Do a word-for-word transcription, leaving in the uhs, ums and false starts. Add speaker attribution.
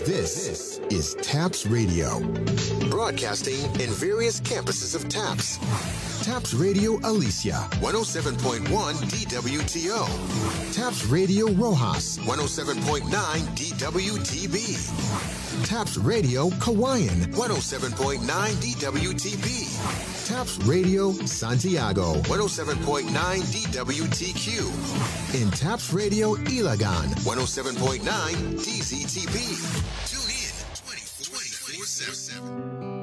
Speaker 1: This is TAPS Radio, broadcasting in various campuses of TAPS. TAPS Radio Alicia, one oh seven point one D W T O. TAPS Radio Rojas, one oh seven point nine D W T B. TAPS Radio Kawayan, one oh seven point nine D W T B. TAPS Radio Santiago, one oh seven point nine D W T Q. And TAPS Radio Ilagan, one oh seven point nine D Z T B. Tune in twenty-four seven.